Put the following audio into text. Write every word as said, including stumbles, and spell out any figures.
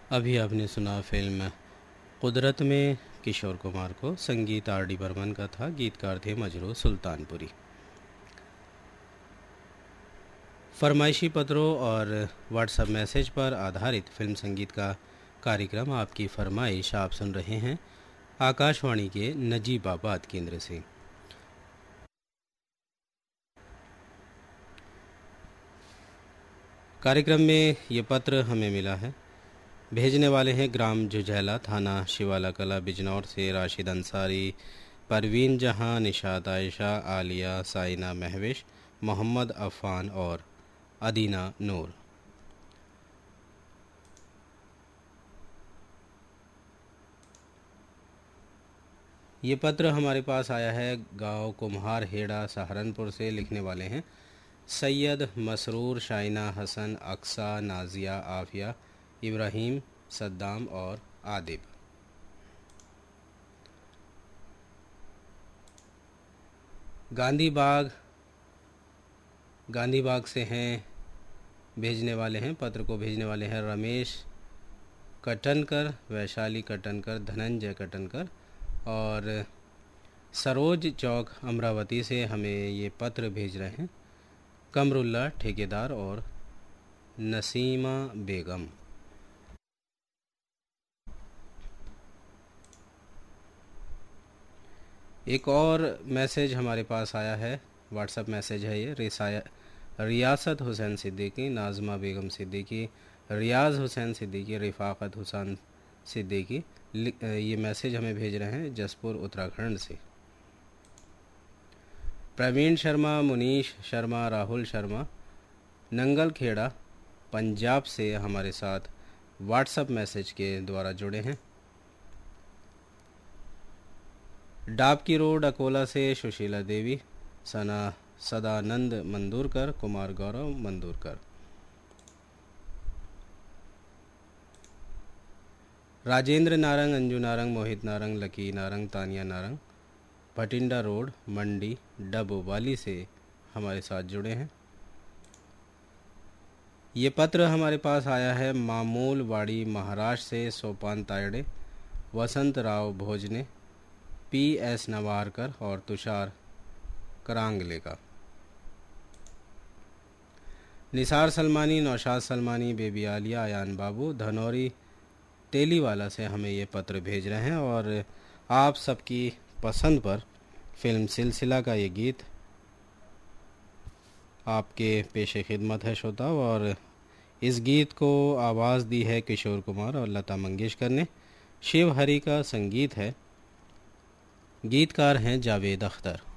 अभी आपने सुना फिल्म कुदरत में किशोर कुमार को। संगीत आर डी बर्मन का था। गीतकार थे मजरू सुल्तानपुरी। फरमाइशी पत्रों और व्हाट्सएप मैसेज पर आधारित फिल्म संगीत का कार्यक्रम आपकी फरमाइश आप सुन रहे हैं आकाशवाणी के नजीबाबाद केंद्र से। कार्यक्रम में ये पत्र हमें मिला है। भेजने वाले हैं ग्राम जुझैला, थाना शिवाला कला, बिजनौर से राशिद अंसारी, परवीन जहां, निशात आयशा, आलिया, साइना महविश, मोहम्मद अफ़ान और अदीना नूर। ये पत्र हमारे पास आया है गांव कुम्हार हेड़ा सहारनपुर से। लिखने वाले हैं सैयद मसरूर, शाइना, हसन, अक्सा, नाजिया, आफिया, इब्राहिम, सद्दाम और आदिब। गांधी बाग गांधी बाग से हैं। भेजने वाले हैं पत्र को भेजने वाले हैं रमेश कटनकर, वैशाली कटनकर, धनंजय कटनकर और सरोज चौक अमरावती से हमें ये पत्र भेज रहे हैं कमरुल्ला ठेकेदार और नसीमा बेगम। एक और मैसेज हमारे पास आया है, व्हाट्सएप मैसेज है ये। रिसाया रियासत हुसैन सिद्दीकी, नाज़मा बेगम सिद्दीकी, रियाज हुसैन सिद्दीकी, रिफाकत हुसैन सिद्दीकी ये मैसेज हमें भेज रहे हैं जसपुर उत्तराखंड से। प्रवीण शर्मा, मुनीश शर्मा, राहुल शर्मा नंगल खेड़ा पंजाब से हमारे साथ व्हाट्सएप मैसेज के द्वारा जुड़े हैं। डाबकी रोड अकोला से सुशीला देवी, सना सदानंद मंदूरकर, कुमार गौरव मंदूरकर। राजेंद्र नारंग, अंजू नारंग, मोहित नारंग, लकी नारंग, तानिया नारंग भटिंडा रोड मंडी डबवाली से हमारे साथ जुड़े हैं। ये पत्र हमारे पास आया है मामूल वाड़ी महाराष्ट्र से सोपान तायड़े, वसंत राव भोजने, पी एस नवारकर और तुषार करांगले का। निसार सलमानी, नौशाद सलमानी, बेबी आलिया, आयान बाबू धनौरी तेलीवाला से हमें ये पत्र भेज रहे हैं और आप सबकी पसंद पर फिल्म सिलसिला का ये गीत आपके पेशे खिदमत है श्रोता। और इस गीत को आवाज़ दी है किशोर कुमार और लता मंगेशकर ने। शिव हरी का संगीत है, गीतकार हैं जावेद अख्तर।